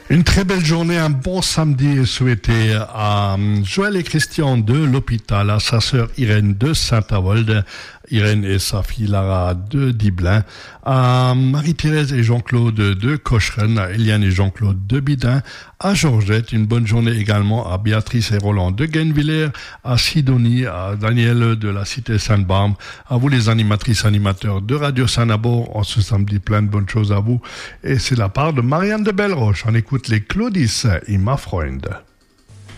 Une très belle journée, un bon samedi souhaité à Joël et Christian de l'hôpital, à sa sœur Irène de Saint-Avold, Irène et sa fille Lara de Diblin, à Marie-Thérèse et Jean-Claude de Cocheren, à Eliane et Jean-Claude de Bidin, à Georgette. Une bonne journée également à Béatrice et Roland de Guenvillers, à Sidonie, à Daniel de la Cité Sainte-Barbe, à vous les animatrices, animateurs de Radio Saint-Nabor. En ce samedi, plein de bonnes choses à vous. Et c'est la part de Marianne de Belleroche. On écoute les Claudis et ma Freund.